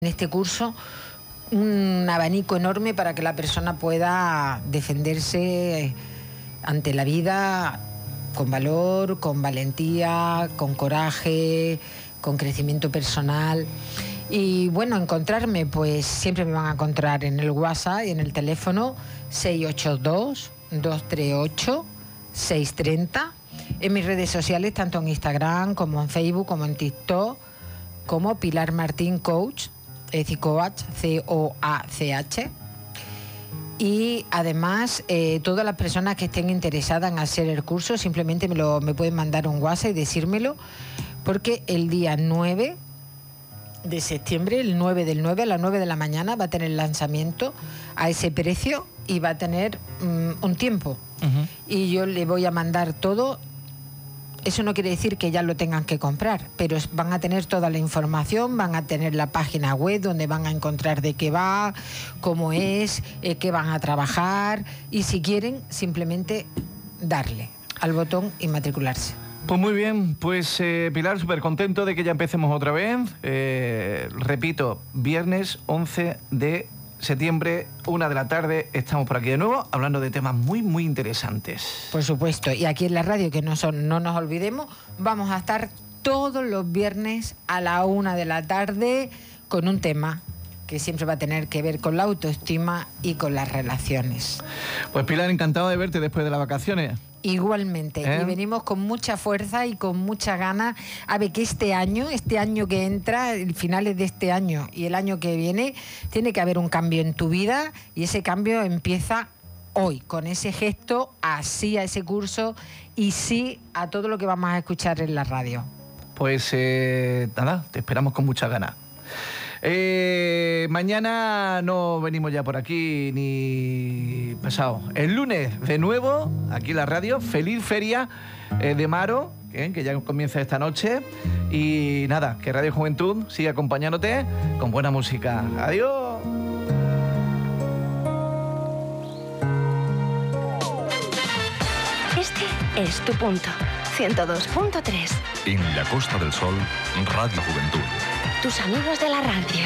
En este curso un abanico enorme para que la persona pueda defenderse ante la vida con valor, con valentía, con coraje, con crecimiento personal. Y bueno, encontrarme, pues siempre me van a encontrar en el WhatsApp y en el teléfono 682-238-630, en mis redes sociales, tanto en Instagram como en Facebook, como en TikTok, como Pilar Martín Coach, es decir, Coach, C-O-A-C-H. Y además, todas las personas que estén interesadas en hacer el curso, simplemente me pueden mandar un WhatsApp y decírmelo, porque el día 9 de septiembre, el 9 del 9 a las 9 de la mañana, va a tener el lanzamiento a ese precio y va a tener un tiempo. Y yo le voy a mandar todo. Eso no quiere decir que ya lo tengan que comprar, pero van a tener toda la información, van a tener la página web donde van a encontrar de qué va, cómo es, qué van a trabajar, y si quieren, simplemente darle al botón y matricularse. Pues muy bien, pues Pilar, súper contento de que ya empecemos otra vez. Repito, viernes 11 de septiembre, 1 de la tarde, estamos por aquí de nuevo, hablando de temas muy, muy interesantes. Por supuesto, y aquí en la radio, que no nos olvidemos, vamos a estar todos los viernes a la 1 de la tarde con un tema que siempre va a tener que ver con la autoestima y con las relaciones. Pues Pilar, encantado de verte después de las vacaciones. Igualmente, y venimos con mucha fuerza y con mucha ganas a ver que este año que entra, el finales de este año y el año que viene, tiene que haber un cambio en tu vida, y ese cambio empieza hoy, con ese gesto, así a ese curso y sí a todo lo que vamos a escuchar en la radio. Pues nada, te esperamos con muchas ganas. Mañana no venimos ya por aquí ni pasado. El lunes, de nuevo, aquí en la radio. Feliz feria de Maro, que ya comienza esta noche. Y nada, que Radio Juventud sigue acompañándote con buena música. ¡Adiós! Este es tu punto. 102.3. En la Costa del Sol, Radio Juventud. Tus amigos de la radio.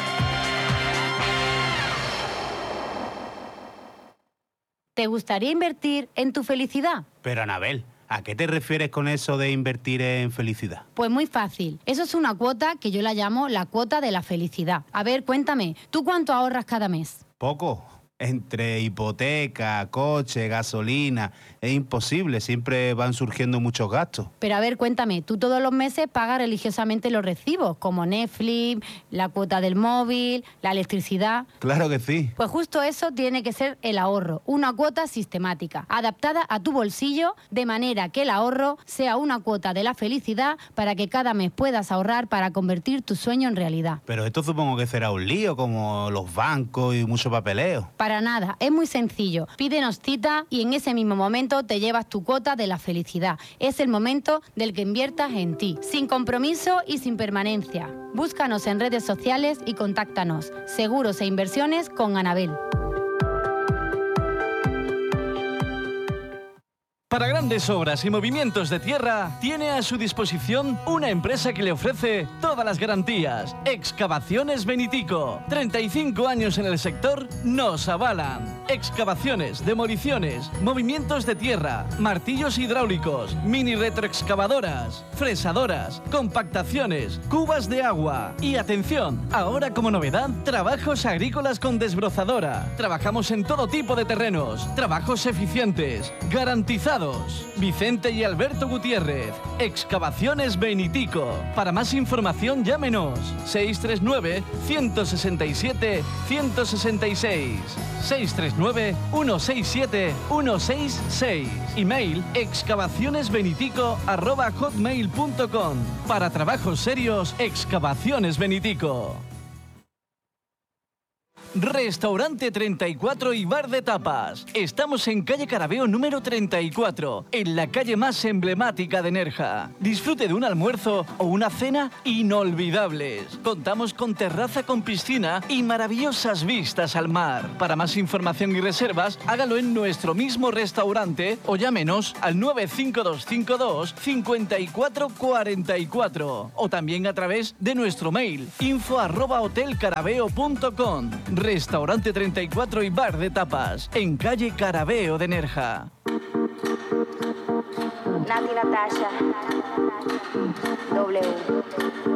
¿Te gustaría invertir en tu felicidad? Pero Anabel, ¿a qué te refieres con eso de invertir en felicidad? Pues muy fácil. Eso es una cuota que yo la llamo la cuota de la felicidad. A ver, cuéntame, ¿tú cuánto ahorras cada mes? Poco. Entre hipoteca, coche, gasolina, es imposible, siempre van surgiendo muchos gastos. Pero a ver, cuéntame, tú todos los meses pagas religiosamente los recibos, como Netflix, la cuota del móvil, la electricidad. Claro que sí. Pues justo eso tiene que ser el ahorro, una cuota sistemática, adaptada a tu bolsillo, de manera que el ahorro sea una cuota de la felicidad para que cada mes puedas ahorrar para convertir tu sueño en realidad. Pero esto supongo que será un lío, como los bancos y mucho papeleo. Para nada, es muy sencillo. Pídenos cita y en ese mismo momento te llevas tu cuota de la felicidad. Es el momento del que inviertas en ti, sin compromiso y sin permanencia. Búscanos en redes sociales y contáctanos. Seguros e inversiones con Anabel. Para grandes obras y movimientos de tierra, tiene a su disposición una empresa que le ofrece todas las garantías. Excavaciones Benitico. 35 años en el sector nos avalan. Excavaciones, demoliciones, movimientos de tierra, martillos hidráulicos, mini retroexcavadoras, fresadoras, compactaciones, cubas de agua. Y atención, ahora como novedad, trabajos agrícolas con desbrozadora. Trabajamos en todo tipo de terrenos, trabajos eficientes, garantizados. Vicente y Alberto Gutiérrez, Excavaciones Benitico. Para más información llámenos 639-167-166, 639-167-166. Email excavacionesbenitico@hotmail.com. Para trabajos serios, Excavaciones Benitico. Restaurante 34 y bar de tapas. Estamos en calle Carabeo número 34, en la calle más emblemática de Nerja. Disfrute de un almuerzo o una cena inolvidables. Contamos con terraza con piscina y maravillosas vistas al mar. Para más información y reservas, hágalo en nuestro mismo restaurante o llámenos al 95252 5444 o también a través de nuestro mail info@hotelcarabeo.com. Restaurante 34 y bar de tapas en calle Carabeo de Nerja. Nati Natasha W.